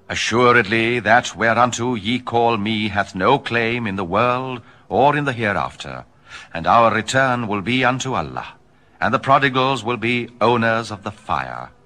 Assuredly that whereunto ye call me hath no claim in the world or in the hereafter, and our return will be unto Allah, and the prodigals will be owners of the fire.